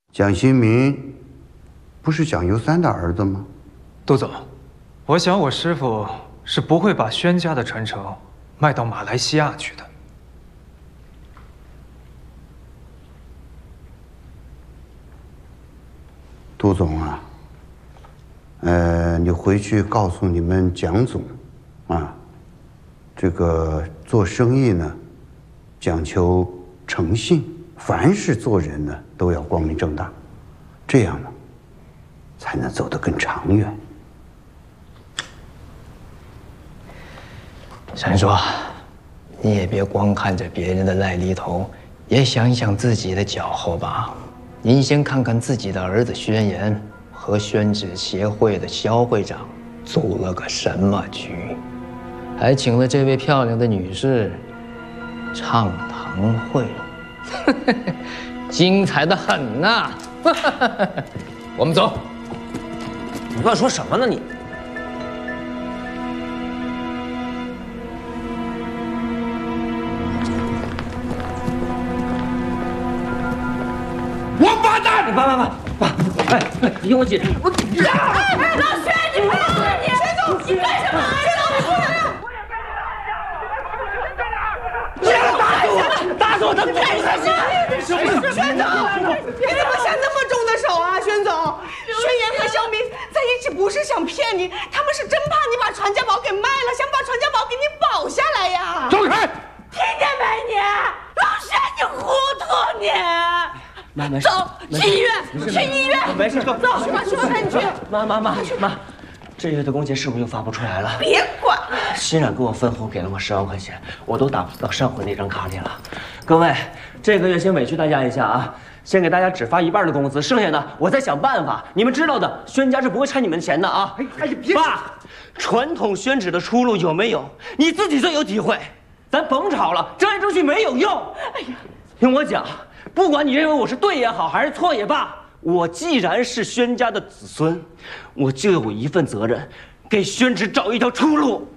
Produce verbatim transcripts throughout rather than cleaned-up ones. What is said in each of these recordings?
蒋新民不是蒋尤三的儿子吗？ 杜总，我想我师傅是不会把宣家的传承卖到马来西亚去的。 杜总啊，呃，你回去告诉你们蒋总，啊，这个做生意呢，讲求诚信，凡是做人呢都要光明正大，这样呢，才能走得更长远。 闪叔，你也别光看着别人的赖梨头，也想一想自己的脚后吧。您先看看自己的儿子宣言和宣纸协会的肖会长组了个什么局，还请了这位漂亮的女士唱堂会，精彩的很呐！我们走。 你乱说什么呢你？ 王八蛋！ 爸爸爸爸，哎哎，你听我解释。我哎哎，老薛，你不要啊你！薛总，你干什么啊？薛总，你过来呀！你要打死我！打死我！他干什么？薛总， 你怎么下那么重的手啊，宣总？宣言和肖明在一起不是想骗你，他们是真怕你把传家宝给卖了，想把传家宝给你保下来呀！ 走开！ 听见没你？老薛，你糊涂你！ 妈没事， 走，去医院，去医院。 没事，走， 走，去吧，去吧，带你去。 妈妈妈妈，这月的工钱是不是又发不出来了？ 别管。 欣冉给我分红给了我十万块钱，我都打不到上回那张卡里了。各位，这个月先委屈大家一下啊，先给大家只发一半的工资，剩下的我再想办法。你们知道的，宣家是不会拆你们钱的啊。哎哎，别爸，传统宣纸的出路有没有？你自己最有体会。咱甭吵了，争来争去没有用。哎呀，听我讲。不管你认为我是对也好，还是错也罢，我既然是宣家的子孙，我就有一份责任，给宣纸找一条出路。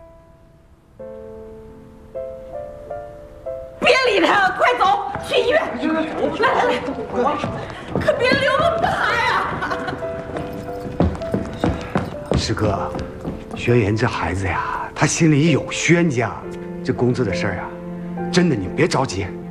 别理他，快走，去医院。来来来，可别留了他呀！ 师哥，宣言这孩子呀，他心里有宣家，这工资的事儿啊，真的你别着急。